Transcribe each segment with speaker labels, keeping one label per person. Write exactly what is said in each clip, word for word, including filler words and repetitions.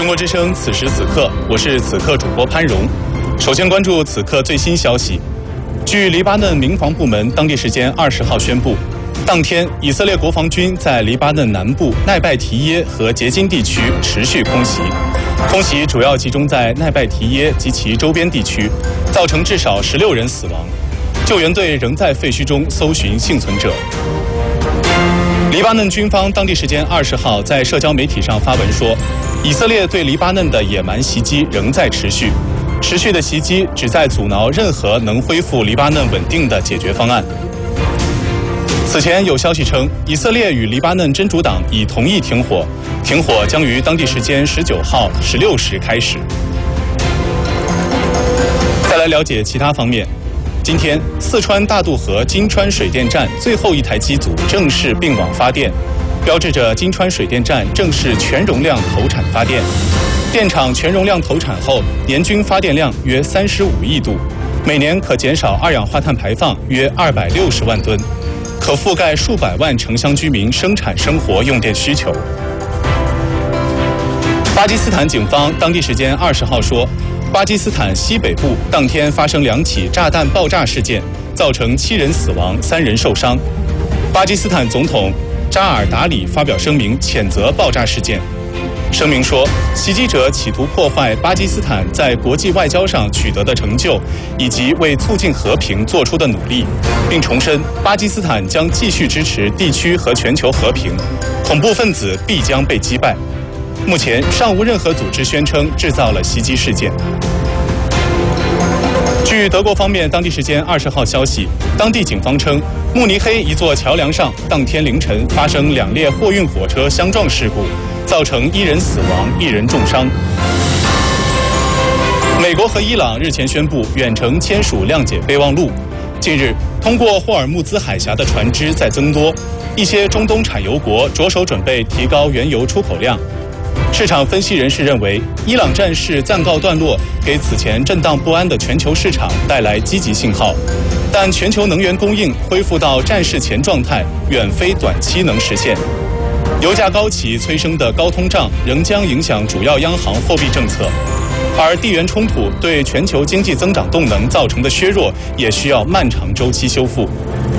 Speaker 1: 中国之声此时此刻，我是此刻主播潘荣。首先关注此刻最新消息。据黎巴嫩民防部门当地时间二十号宣布，当天以色列国防军在黎巴嫩南部奈拜提耶和杰金地区持续空袭，空袭主要集中在奈拜提耶及其周边地区，造成至少十六人死亡。救援队仍在废墟中搜寻幸存者。黎巴嫩军方当地时间二十号在社交媒体上发文说，以色列对黎巴嫩的野蛮袭击仍在持续，持续的袭击旨在阻挠任何能恢复黎巴嫩稳定的解决方案。此前有消息称，以色列与黎巴嫩真主党已同意停火，停火将于当地时间十九号十六时开始。再来了解其他方面。今天，四川大渡河金川水电站最后一台机组正式并网发电，标志着金川水电站正式全容量投产发电。电厂全容量投产后，年均发电量约三十五亿度，每年可减少二氧化碳排放约二百六十万吨，可覆盖数百万城乡居民生产生活用电需求。巴基斯坦警方当地时间二十号说，巴基斯坦西北部当天发生两起炸弹爆炸事件，造成七人死亡、三人受伤。巴基斯坦总统扎尔达里发表声明谴责爆炸事件。声明说，袭击者企图破坏巴基斯坦在国际外交上取得的成就，以及为促进和平做出的努力，并重申巴基斯坦将继续支持地区和全球和平，恐怖分子必将被击败。目前尚无任何组织宣称制造了袭击事件。据德国方面当地时间二十号消息，当地警方称，慕尼黑一座桥梁上当天凌晨发生两列货运火车相撞事故，造成一人死亡、一人重伤。美国和伊朗日前宣布远程签署谅解备忘录。近日，通过霍尔木兹海峡的船只在增多，一些中东产油国着手准备提高原油出口量。市场分析人士认为，伊朗战事暂告段落，给此前震荡不安的全球市场带来积极信号，但全球能源供应恢复到战事前状态，远非短期能实现。油价高企催生的高通胀仍将影响主要央行货币政策，而地缘冲突对全球经济增长动能造成的削弱，也需要漫长周期修复。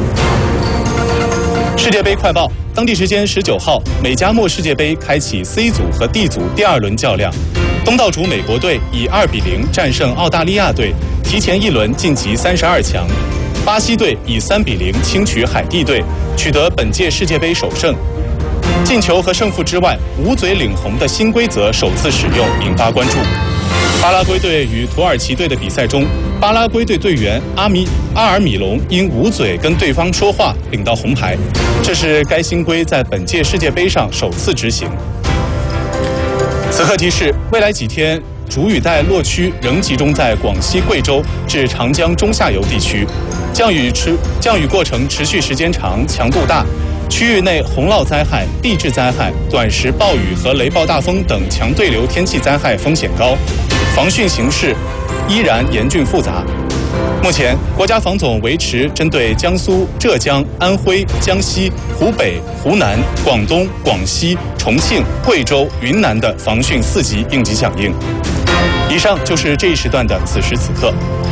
Speaker 1: 世界杯快报。当地时间十九号，美加墨世界杯开启 C 组和 D 组第二轮较量，东道主美国队以二比零战胜澳大利亚队，提前一轮晋级三十二强。巴西队以三比零轻取海地队，取得本届世界杯首胜。进球和胜负之外，捂嘴领红的新规则首次使用，引发关注。巴拉圭队与土耳其队的比赛中，巴拉圭队队员阿米阿尔米隆因捂嘴跟对方说话，领到红牌，这是该新规在本届世界杯上首次执行。此刻提示：未来几天，主雨带落区仍集中在广西贵州至长江中下游地区，降雨持降雨过程持续时间长，强度大。区域内洪涝灾害、地质灾害、短时暴雨和雷暴大风等强对流天气灾害风险高，防汛形势依然严峻复杂。目前，国家防总维持针对江苏、浙江、安徽、江西、湖北、湖南、广东、广西、重庆、贵州、云南的防汛四级应急响应。以上就是这一时段的此时此刻。